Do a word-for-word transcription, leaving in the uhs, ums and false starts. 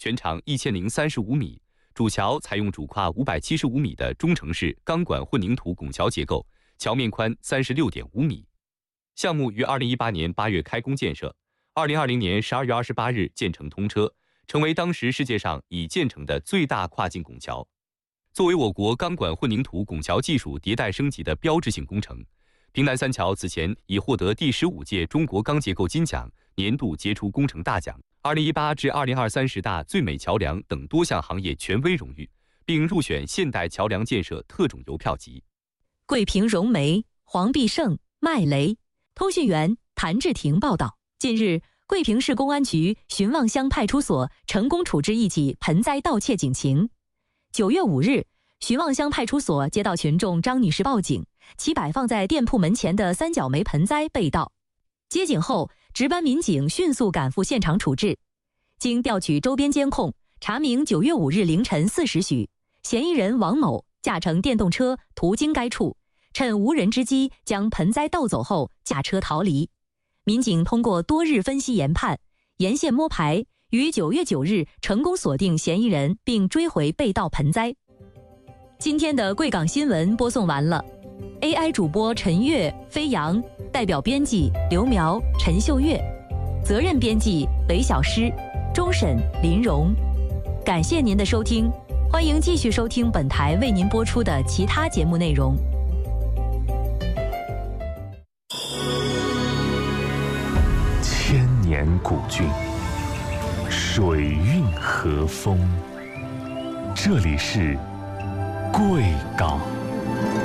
全长一千零三十五米，主桥采用主跨五百七十五米的中程式钢管混凝土拱桥结构，桥面宽三十六点五米。项目于二零一八年八月开工建设，二零二零年十二月二十八日建成通车，成为当时世界上已建成的最大跨境拱桥。作为我国钢管混凝土拱桥技术迭代升级的标志性工程，平南三桥此前已获得第十五届中国钢结构金奖年度杰出工程大奖、二零一八至二零二三十大最美桥梁等多项行业权威荣誉，并入选现代桥梁建设特种邮票集。 桂平荣煤、黄必胜、麦雷。通讯员谭志婷报道，近日，桂平市公安局寻望乡派出所成功处置一起盆栽盗窃警情。九月五日，寻望乡派出所接到群众张女士报警，其摆放在店铺门前的三角梅盆栽被盗。接警后，值班民警迅速赶赴现场处置。经调取周边监控，查明九月五日凌晨四时许，嫌疑人王某驾乘电动车途经该处，趁无人之机将盆栽盗走后驾车逃离。民警通过多日分析研判，沿线摸排，于九月九日成功锁定嫌疑人，并追回被盗盆栽。今天的贵港新闻播送完了 ，A I 主播陈悦、飞扬，代表编辑刘苗、陈秀月，责任编辑韦小诗，终审林荣。感谢您的收听，欢迎继续收听本台为您播出的其他节目内容。 千年古郡，水韵和风，这里是贵港。